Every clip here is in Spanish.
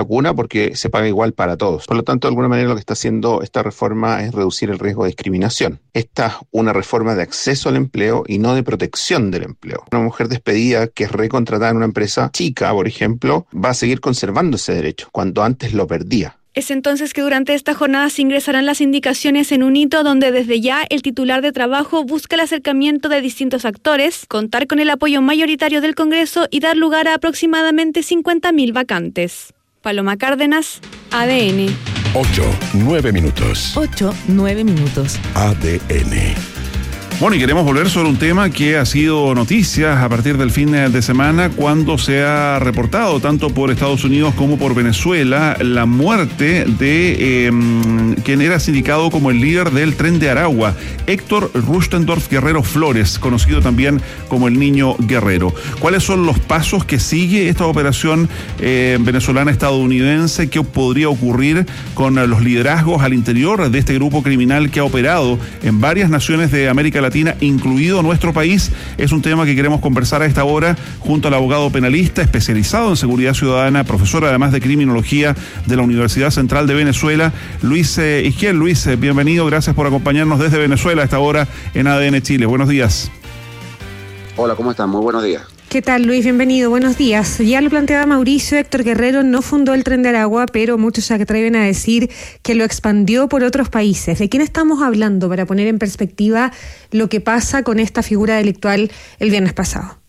vacuna porque se paga igual para todos. Por lo tanto, de alguna manera lo que está haciendo esta reforma es reducir el riesgo de discriminación. Esta es una reforma de acceso al empleo y no de protección del empleo. Una mujer despedida que es recontratada en una empresa chica, por ejemplo, va a seguir conservando ese derecho, cuando antes lo perdía. Es entonces que durante esta jornada se ingresarán las indicaciones en un hito donde desde ya el titular de trabajo busca el acercamiento de distintos actores, contar con el apoyo mayoritario del Congreso y dar lugar a aproximadamente 50.000 vacantes. Paloma Cárdenas, ADN. 8-9 minutos. 8-9 minutos. ADN. Bueno, y queremos volver sobre un tema que ha sido noticia a partir del fin de semana, cuando se ha reportado tanto por Estados Unidos como por Venezuela la muerte de quien era sindicado como el líder del Tren de Aragua, Héctor Rustendorf Guerrero Flores, conocido también como el Niño Guerrero. ¿Cuáles son los pasos que sigue esta operación venezolana-estadounidense? ¿Qué podría ocurrir con los liderazgos al interior de este grupo criminal que ha operado en varias naciones de América Latina, incluido nuestro país? Es un tema que queremos conversar a esta hora junto al abogado penalista especializado en seguridad ciudadana, profesor además de criminología de la Universidad Central de Venezuela, Luis Isquiel. Luis, bienvenido, gracias por acompañarnos desde Venezuela a esta hora en ADN Chile. Buenos días. Hola, ¿cómo están? Muy buenos días. ¿Qué tal, Luis? Bienvenido, buenos días. Ya lo planteaba Mauricio, Héctor Guerrero no fundó el Tren de Aragua, pero muchos se atreven a decir que lo expandió por otros países. ¿De quién estamos hablando para poner en perspectiva lo que pasa con esta figura delictual el viernes pasado?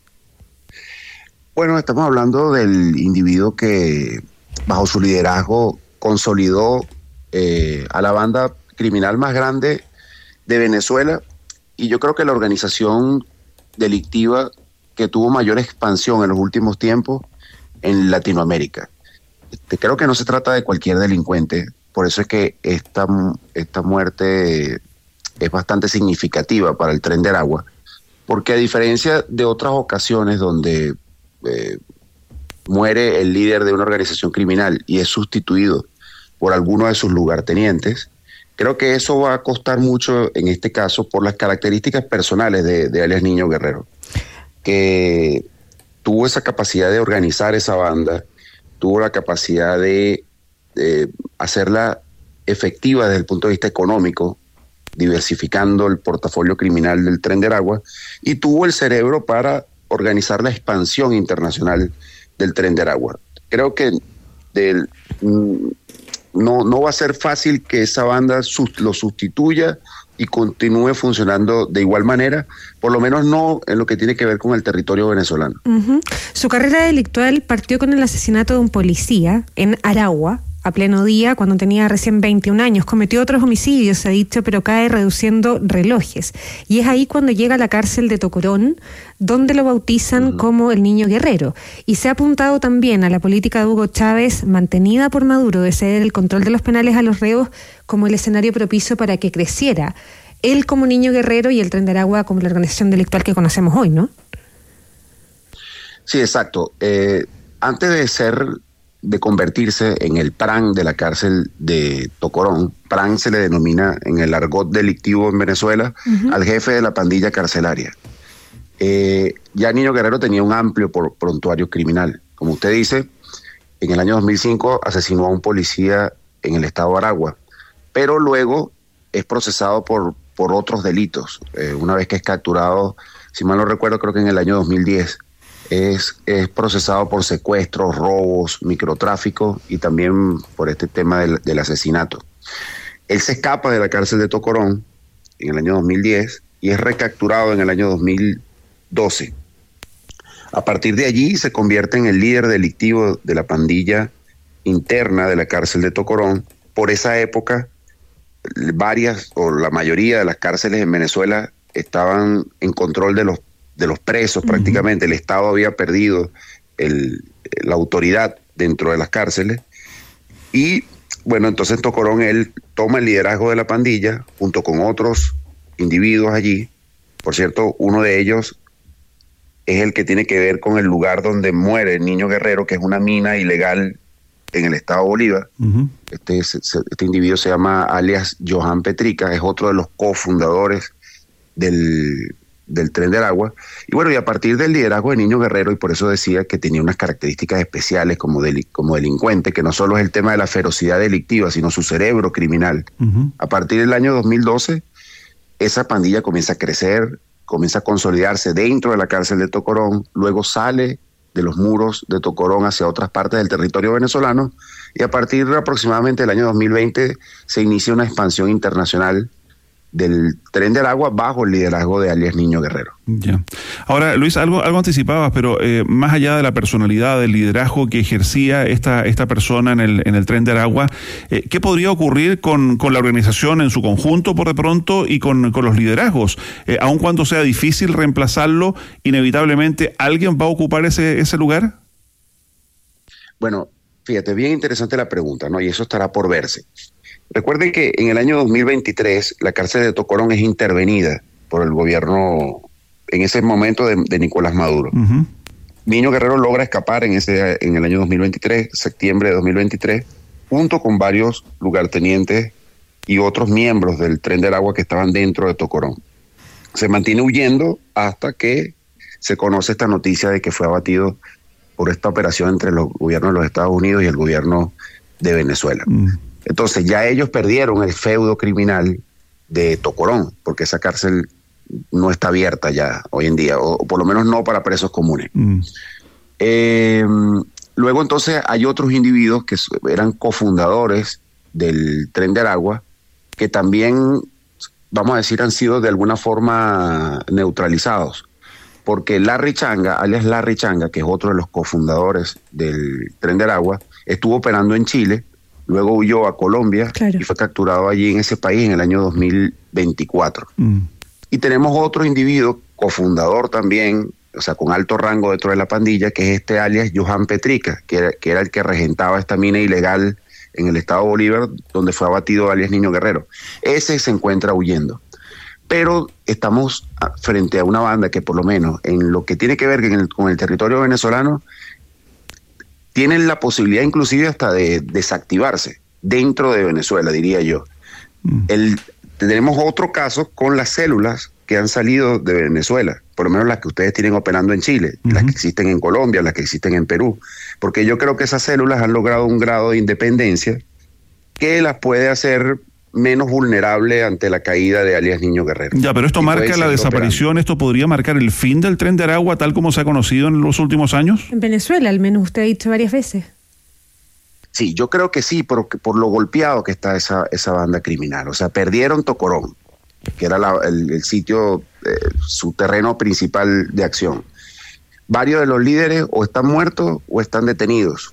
Bueno, estamos hablando del individuo que bajo su liderazgo consolidó a la banda criminal más grande de Venezuela, y yo creo que la organización delictiva que tuvo mayor expansión en los últimos tiempos en Latinoamérica. Creo que no se trata de cualquier delincuente, por eso es que esta muerte es bastante significativa para el Tren de Aragua, porque a diferencia de otras ocasiones donde muere el líder de una organización criminal y es sustituido por alguno de sus lugartenientes, creo que eso va a costar mucho en este caso por las características personales de alias Niño Guerrero, que tuvo esa capacidad de organizar esa banda, tuvo la capacidad de hacerla efectiva desde el punto de vista económico, diversificando el portafolio criminal del Tren de Aragua, y tuvo el cerebro para organizar la expansión internacional del Tren de Aragua. Creo que no va a ser fácil que esa banda lo sustituya y continúe funcionando de igual manera, por lo menos no en lo que tiene que ver con el territorio venezolano. Uh-huh. Su carrera delictual partió con el asesinato de un policía en Aragua, a pleno día, cuando tenía recién 21 años. Cometió otros homicidios, se ha dicho, pero cae reduciendo relojes. Y es ahí cuando llega a la cárcel de Tocorón, donde lo bautizan como el Niño Guerrero. Y se ha apuntado también a la política de Hugo Chávez, mantenida por Maduro, de ceder el control de los penales a los reos como el escenario propicio para que creciera él como Niño Guerrero y el Tren de Aragua como la organización delictual que conocemos hoy, ¿no? Sí, exacto. Antes de convertirse en el PRAN de la cárcel de Tocorón, PRAN se le denomina en el argot delictivo en Venezuela al jefe de la pandilla carcelaria. Ya Niño Guerrero tenía un amplio prontuario criminal. Como usted dice, en el año 2005 asesinó a un policía en el estado de Aragua, pero luego es procesado por otros delitos. Una vez que es capturado, si mal no recuerdo, creo que en el año 2010, es procesado por secuestros, robos, microtráfico y también por este tema del asesinato. Él se escapa de la cárcel de Tocorón en el año 2010 y es recapturado en el año 2012. A partir de allí se convierte en el líder delictivo de la pandilla interna de la cárcel de Tocorón. Por esa época, varias o la mayoría de las cárceles en Venezuela estaban en control de los presos prácticamente. El Estado había perdido la autoridad dentro de las cárceles. Y bueno, entonces Tocorón, él toma el liderazgo de la pandilla junto con otros individuos allí. Por cierto, uno de ellos es el que tiene que ver con el lugar donde muere el Niño Guerrero, que es una mina ilegal en el estado Bolívar. Este individuo se llama alias Johan Petrica, es otro de los cofundadores del del Tren de Aragua. Y bueno, y a partir del liderazgo de Niño Guerrero, y por eso decía que tenía unas características especiales como delincuente, que no solo es el tema de la ferocidad delictiva, sino su cerebro criminal. A partir del año 2012, esa pandilla comienza a crecer, comienza a consolidarse dentro de la cárcel de Tocorón, luego sale de los muros de Tocorón hacia otras partes del territorio venezolano, y a partir de aproximadamente el año 2020 se inicia una expansión internacional del Tren de Aragua bajo el liderazgo de alias Niño Guerrero. Ya. Ahora, Luis, algo anticipabas, pero más allá de la personalidad, del liderazgo que ejercía esta persona en el Tren de Aragua, ¿qué podría ocurrir con la organización en su conjunto por de pronto y con los liderazgos? Aun cuando sea difícil reemplazarlo, inevitablemente alguien va a ocupar ese lugar. Bueno, fíjate, bien interesante la pregunta, ¿no? Y eso estará por verse. Recuerden que en el año 2023 la cárcel de Tocorón es intervenida por el gobierno en ese momento de Nicolás Maduro. Niño Guerrero logra escapar en el año 2023, septiembre de 2023, junto con varios lugartenientes y otros miembros del Tren del Aragua que estaban dentro de Tocorón. Se mantiene huyendo hasta que se conoce esta noticia de que fue abatido por esta operación entre los gobiernos de los Estados Unidos y el gobierno de Venezuela. Entonces ya ellos perdieron el feudo criminal de Tocorón, porque esa cárcel no está abierta ya hoy en día, o por lo menos no para presos comunes. Luego entonces hay otros individuos que eran cofundadores del Tren de Aragua, que también, vamos a decir, han sido de alguna forma neutralizados, porque Larry Changa, alias Larry Changa, que es otro de los cofundadores del Tren de Aragua, estuvo operando en Chile. Luego huyó a Colombia y fue capturado allí en ese país en el año 2024. Y tenemos otro individuo, cofundador también, o sea, con alto rango dentro de la pandilla, que es este alias Johan Petrica, que era el que regentaba esta mina ilegal en el estado Bolívar, donde fue abatido alias Niño Guerrero. Ese se encuentra huyendo. Pero estamos frente a una banda que por lo menos en lo que tiene que ver con el territorio venezolano, tienen la posibilidad inclusive hasta de desactivarse dentro de Venezuela, diría yo. Tenemos otro caso con las células que han salido de Venezuela, por lo menos las que ustedes tienen operando en Chile, las que existen en Colombia, las que existen en Perú, porque yo creo que esas células han logrado un grado de independencia que las puede hacer menos vulnerable ante la caída de alias Niño Guerrero. Ya, pero esto marca la desaparición, ¿esto podría marcar el fin del Tren de Aragua tal como se ha conocido en los últimos años? En Venezuela, al menos usted ha dicho varias veces. Sí, yo creo que sí, por lo golpeado que está esa banda criminal. O sea, perdieron Tocorón, que era el sitio, su terreno principal de acción. Varios de los líderes o están muertos o están detenidos.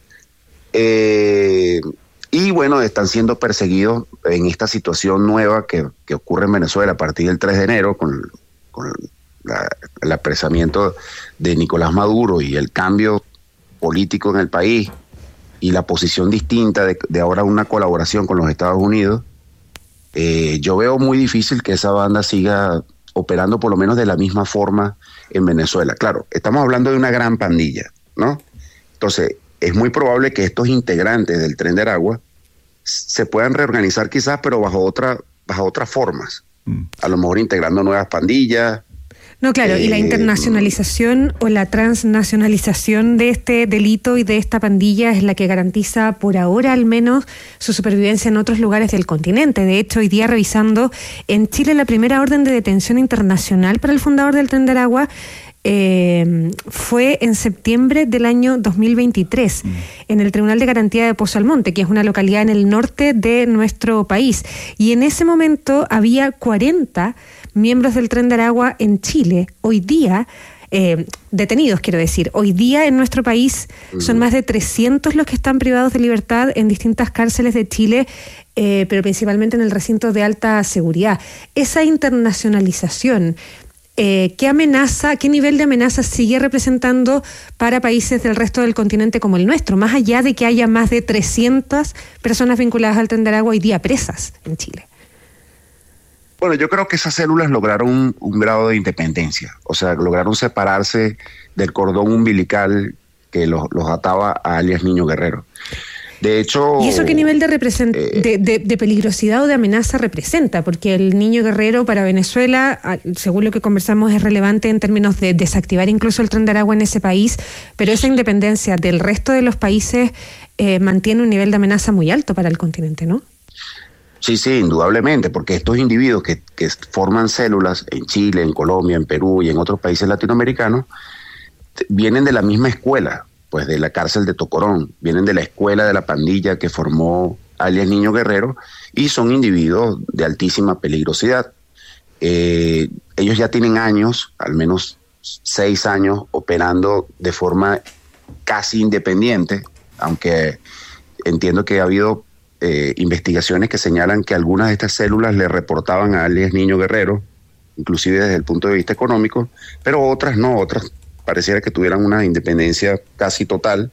Y bueno, están siendo perseguidos en esta situación nueva que ocurre en Venezuela a partir del 3 de enero con el apresamiento de Nicolás Maduro y el cambio político en el país y la posición distinta de ahora una colaboración con los Estados Unidos. Yo veo muy difícil que esa banda siga operando por lo menos de la misma forma en Venezuela. Claro, estamos hablando de una gran pandilla, ¿no? Entonces, es muy probable que estos integrantes del Tren de Aragua se puedan reorganizar quizás, pero bajo otras formas. A lo mejor integrando nuevas pandillas. No, claro, y la internacionalización o la transnacionalización de este delito y de esta pandilla es la que garantiza, por ahora al menos, su supervivencia en otros lugares del continente. De hecho, hoy día revisando, en Chile la primera orden de detención internacional para el fundador del Tren de Aragua fue en septiembre del año 2023 en el Tribunal de Garantía de Pozo Almonte, que es una localidad en el norte de nuestro país, y en ese momento había 40 miembros del Tren de Aragua en Chile. Hoy día detenidos, quiero decir, hoy día en nuestro país son más de 300 los que están privados de libertad en distintas cárceles de Chile, pero principalmente en el recinto de alta seguridad. Esa internacionalización, ¿qué nivel de amenaza sigue representando para países del resto del continente como el nuestro? Más allá de que haya más de 300 personas vinculadas al Tren de Aragua hoy día presas en Chile. Bueno, yo creo que esas células lograron un grado de independencia, o sea, lograron separarse del cordón umbilical que los ataba a alias Niño Guerrero. De hecho... ¿Y eso qué nivel de peligrosidad o de amenaza representa? Porque el niño guerrero para Venezuela, según lo que conversamos, es relevante en términos de desactivar incluso el Tren de Aragua en ese país, pero esa independencia del resto de los países mantiene un nivel de amenaza muy alto para el continente, ¿no? Sí, indudablemente, porque estos individuos que forman células en Chile, en Colombia, en Perú y en otros países latinoamericanos, vienen de la misma escuela, pues de la cárcel de Tocorón, vienen de la escuela de la pandilla que formó alias Niño Guerrero, y son individuos de altísima peligrosidad. Ellos ya tienen años, al menos 6 años, operando de forma casi independiente, aunque entiendo que ha habido investigaciones que señalan que algunas de estas células le reportaban a alias Niño Guerrero, inclusive desde el punto de vista económico, pero otras no, otras pareciera que tuvieran una independencia casi total.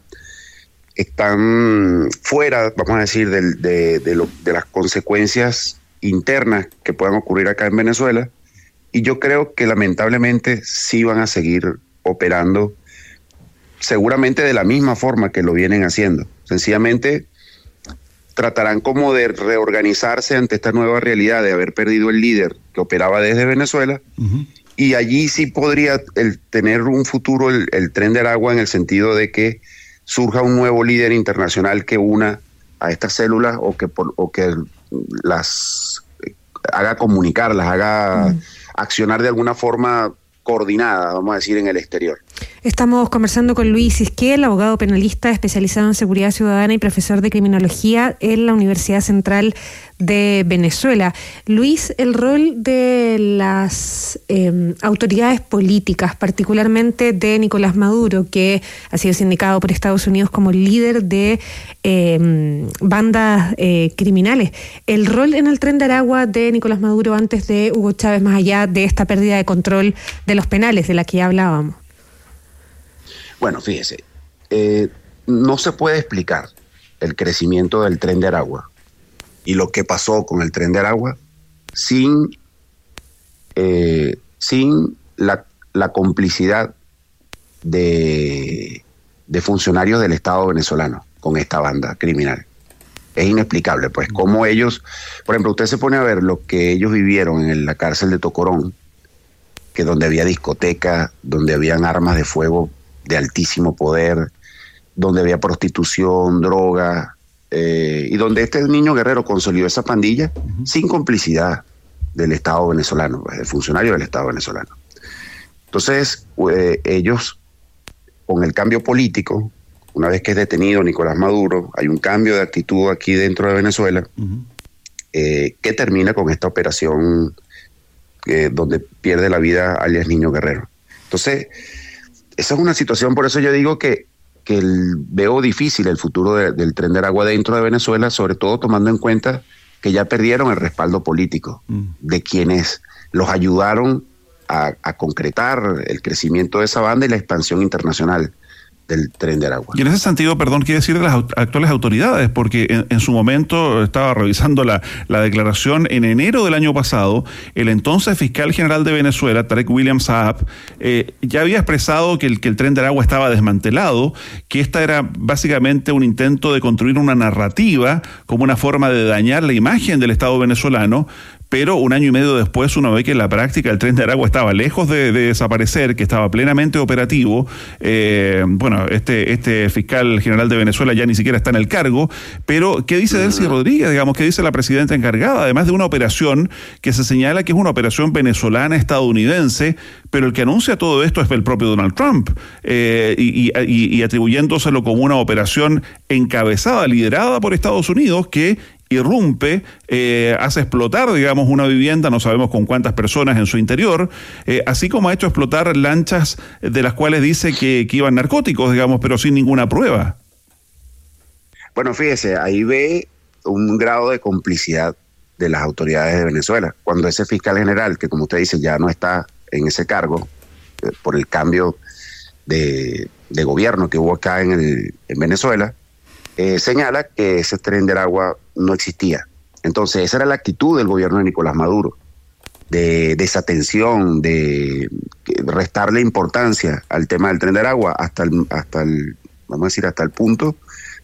Están fuera, vamos a decir, de las consecuencias internas que puedan ocurrir acá en Venezuela, y yo creo que lamentablemente sí van a seguir operando seguramente de la misma forma que lo vienen haciendo. Sencillamente tratarán como de reorganizarse ante esta nueva realidad de haber perdido el líder que operaba desde Venezuela, y allí sí podría tener un futuro el Tren de Aragua, en el sentido de que surja un nuevo líder internacional que una a estas células o que las haga comunicar, las haga accionar de alguna forma coordinada, vamos a decir, en el exterior. Estamos conversando con Luis Isquiel, abogado penalista especializado en seguridad ciudadana y profesor de criminología en la Universidad Central de Venezuela. Luis, el rol de las autoridades políticas, particularmente de Nicolás Maduro, que ha sido sindicado por Estados Unidos como líder de bandas criminales. El rol en el Tren de Aragua de Nicolás Maduro antes de Hugo Chávez, más allá de esta pérdida de control de los penales de la que ya hablábamos. Bueno, fíjese, no se puede explicar el crecimiento del Tren de Aragua y lo que pasó con el Tren de Aragua sin la complicidad de funcionarios del Estado venezolano con esta banda criminal. Es inexplicable, pues, cómo ellos, por ejemplo, usted se pone a ver lo que ellos vivieron en la cárcel de Tocorón, que donde había discoteca, donde habían armas de fuego de altísimo poder, donde había prostitución, droga, y donde este Niño Guerrero consolidó esa pandilla sin complicidad del Estado venezolano, pues, del funcionario del Estado venezolano. Entonces, ellos, con el cambio político, una vez que es detenido Nicolás Maduro, hay un cambio de actitud aquí dentro de Venezuela, que termina con esta operación donde pierde la vida alias Niño Guerrero. Entonces, esa es una situación, por eso yo digo que veo difícil el futuro del Tren de Aragua dentro de Venezuela, sobre todo tomando en cuenta que ya perdieron el respaldo político de quienes los ayudaron a concretar el crecimiento de esa banda y la expansión internacional del Tren de Aragua. Y en ese sentido, perdón, ¿qué decir de las actuales autoridades? Porque en su momento estaba revisando la declaración en enero del año pasado, el entonces fiscal general de Venezuela, Tarek William Saab, ya había expresado que el Tren de Aragua estaba desmantelado, que esta era básicamente un intento de construir una narrativa como una forma de dañar la imagen del Estado venezolano. Pero un año y medio después uno ve que en la práctica el Tren de Aragua estaba lejos de desaparecer, que estaba plenamente operativo. Bueno, este fiscal general de Venezuela ya ni siquiera está en el cargo, pero ¿qué dice Delcy Rodríguez? Digamos, ¿qué dice la presidenta encargada? Además de una operación que se señala que es una operación venezolana estadounidense, pero el que anuncia todo esto es el propio Donald Trump, y atribuyéndoselo como una operación encabezada, liderada por Estados Unidos, que irrumpe, hace explotar, digamos, una vivienda, no sabemos con cuántas personas en su interior, así como ha hecho explotar lanchas de las cuales dice que iban narcóticos, digamos, pero sin ninguna prueba. Bueno, fíjese, ahí ve un grado de complicidad de las autoridades de Venezuela. Cuando ese fiscal general, que como usted dice ya no está en ese cargo, por el cambio de gobierno que hubo acá en Venezuela, señala que ese Tren de Aragua no existía. Entonces esa era la actitud del gobierno de Nicolás Maduro, de desatención, de restarle importancia al tema del Tren de Aragua hasta el vamos a decir, hasta el punto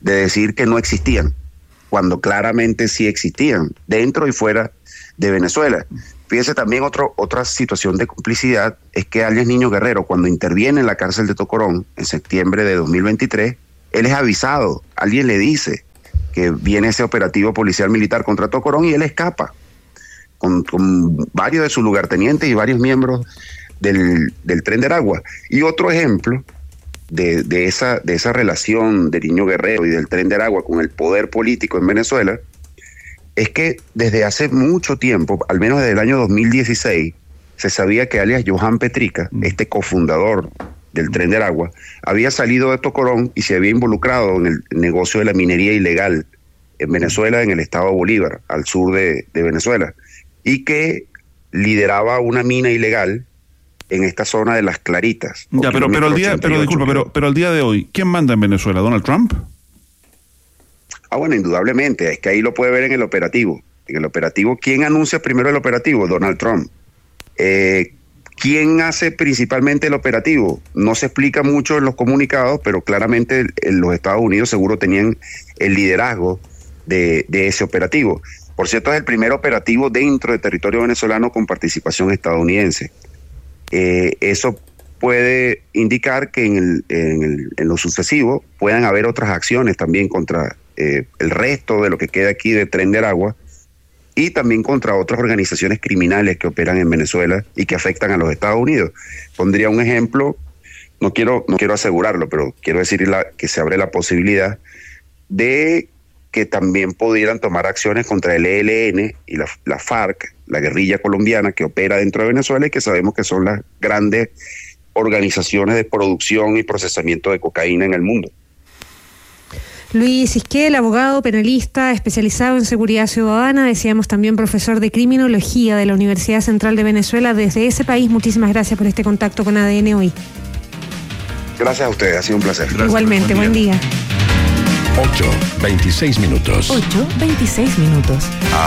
de decir que no existían, cuando claramente sí existían, dentro y fuera de Venezuela. Fíjese también otra situación de complicidad, es que alias Niño Guerrero, cuando interviene en la cárcel de Tocorón en septiembre de 2023, él es avisado, alguien le dice que viene ese operativo policial militar contra Tocorón y él escapa con varios de sus lugartenientes y varios miembros del Tren de Aragua. Y otro ejemplo de esa relación de Niño Guerrero y del Tren de Aragua con el poder político en Venezuela es que desde hace mucho tiempo, al menos desde el año 2016, se sabía que alias Johan Petrica, este cofundador del Tren de Aragua, había salido de Tocorón y se había involucrado en el negocio de la minería ilegal en Venezuela, en el estado de Bolívar, al sur de Venezuela, y que lideraba una mina ilegal en esta zona de Las Claritas. Ya, pero al día de hoy, ¿quién manda en Venezuela? ¿Donald Trump? Bueno, indudablemente, es que ahí lo puede ver en el operativo. En el operativo, ¿quién anuncia primero el operativo? Donald Trump. ¿Quién hace principalmente el operativo? No se explica mucho en los comunicados, pero claramente en los Estados Unidos seguro tenían el liderazgo de ese operativo. Por cierto, es el primer operativo dentro del territorio venezolano con participación estadounidense. Eso puede indicar que en lo sucesivo puedan haber otras acciones también contra el resto de lo que queda aquí de Tren de Aragua y también contra otras organizaciones criminales que operan en Venezuela y que afectan a los Estados Unidos. Pondría un ejemplo, no quiero asegurarlo, pero quiero decir que se abre la posibilidad de que también pudieran tomar acciones contra el ELN y la FARC, la guerrilla colombiana que opera dentro de Venezuela y que sabemos que son las grandes organizaciones de producción y procesamiento de cocaína en el mundo. Luis Isquiel, abogado penalista especializado en seguridad ciudadana, decíamos también profesor de criminología de la Universidad Central de Venezuela. Desde ese país, muchísimas gracias por este contacto con ADN hoy. Gracias a ustedes, ha sido un placer. Gracias, igualmente, buen día. 8:26 minutos. 8:26 minutos.